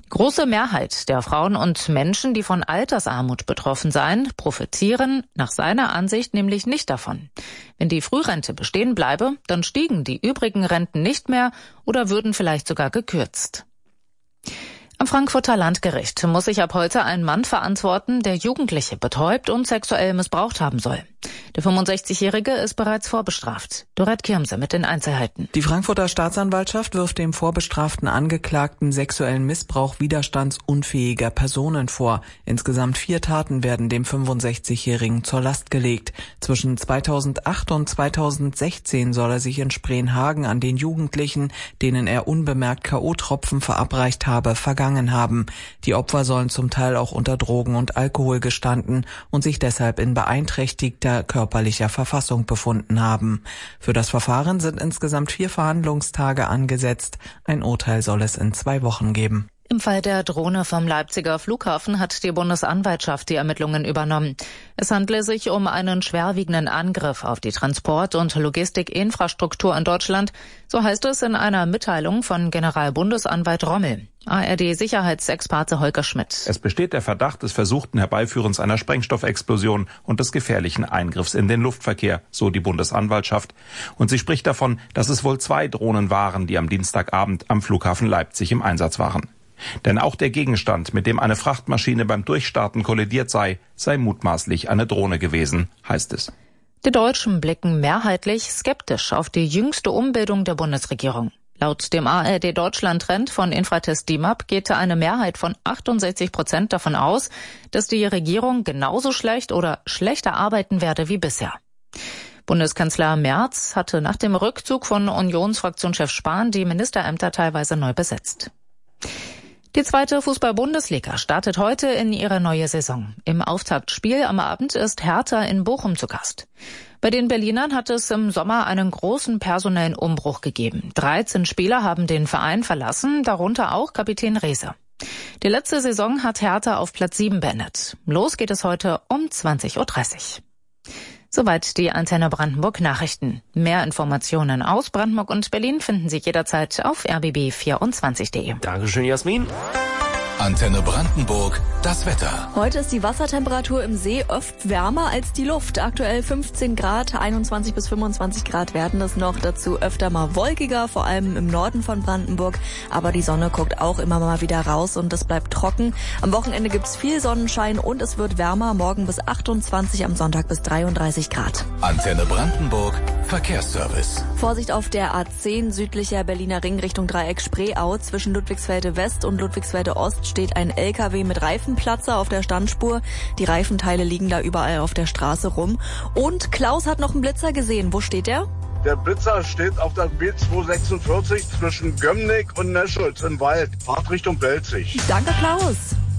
Große Mehrheit der Frauen und Menschen, die von Altersarmut betroffen seien, profitieren nach seiner Ansicht nämlich nicht davon. Wenn die Frührente bestehen bleibe, dann stiegen die übrigen Renten nicht mehr oder würden vielleicht sogar gekürzt. Am Frankfurter Landgericht muss sich ab heute ein Mann verantworten, der Jugendliche betäubt und sexuell missbraucht haben soll. Der 65-Jährige ist bereits vorbestraft. Dorette Kirmse mit den Einzelheiten. Die Frankfurter Staatsanwaltschaft wirft dem vorbestraften Angeklagten sexuellen Missbrauch widerstandsunfähiger Personen vor. Insgesamt 4 Taten werden dem 65-Jährigen zur Last gelegt. Zwischen 2008 und 2016 soll er sich in Spreenhagen an den Jugendlichen, denen er unbemerkt K.O.-Tropfen verabreicht habe, vergangen haben. Die Opfer sollen zum Teil auch unter Drogen und Alkohol gestanden und sich deshalb in beeinträchtigter körperlicher Verfassung befunden haben. Für das Verfahren sind insgesamt 4 Verhandlungstage angesetzt. Ein Urteil soll es in 2 Wochen geben. Im Fall der Drohne vom Leipziger Flughafen hat die Bundesanwaltschaft die Ermittlungen übernommen. Es handle sich um einen schwerwiegenden Angriff auf die Transport- und Logistikinfrastruktur in Deutschland, so heißt es in einer Mitteilung von Generalbundesanwalt Rommel. ARD-Sicherheitsexperte Holger Schmidt. Es besteht der Verdacht des versuchten Herbeiführens einer Sprengstoffexplosion und des gefährlichen Eingriffs in den Luftverkehr, so die Bundesanwaltschaft. Und sie spricht davon, dass es wohl 2 Drohnen waren, die am Dienstagabend am Flughafen Leipzig im Einsatz waren. Denn auch der Gegenstand, mit dem eine Frachtmaschine beim Durchstarten kollidiert sei mutmaßlich eine Drohne gewesen, heißt es. Die Deutschen blicken mehrheitlich skeptisch auf die jüngste Umbildung der Bundesregierung. Laut dem ARD-Deutschland-Trend von Infratest DIMAP geht eine Mehrheit von 68% davon aus, dass die Regierung genauso schlecht oder schlechter arbeiten werde wie bisher. Bundeskanzler Merz hatte nach dem Rückzug von Unionsfraktionschef Spahn die Ministerämter teilweise neu besetzt. Die 2. Fußball-Bundesliga startet heute in ihre neue Saison. Im Auftaktspiel am Abend ist Hertha in Bochum zu Gast. Bei den Berlinern hat es im Sommer einen großen personellen Umbruch gegeben. 13 Spieler haben den Verein verlassen, darunter auch Kapitän Rehse. Die letzte Saison hat Hertha auf Platz 7 beendet. Los geht es heute um 20:30 Uhr. Soweit die Antenne Brandenburg Nachrichten. Mehr Informationen aus Brandenburg und Berlin finden Sie jederzeit auf rbb24.de. Dankeschön, Jasmin. Antenne Brandenburg, das Wetter. Heute ist die Wassertemperatur im See oft wärmer als die Luft. Aktuell 15 Grad, 21 bis 25 Grad werden es noch. Dazu öfter mal wolkiger, vor allem im Norden von Brandenburg. Aber die Sonne guckt auch immer mal wieder raus und es bleibt trocken. Am Wochenende gibt's viel Sonnenschein und es wird wärmer. Morgen bis 28, am Sonntag bis 33 Grad. Antenne Brandenburg, Verkehrsservice. Vorsicht auf der A10 südlicher Berliner Ring Richtung Dreieck Spreeau. Zwischen Ludwigsfelde West und Ludwigsfelde Ost steht ein LKW mit Reifenplatzer auf der Standspur. Die Reifenteile liegen da überall auf der Straße rum. Und Klaus hat noch einen Blitzer gesehen. Wo steht der? Der Blitzer steht auf der B246 zwischen Gömnigk und Neschulz im Wald. Fahrt Richtung Belzig. Danke, Klaus.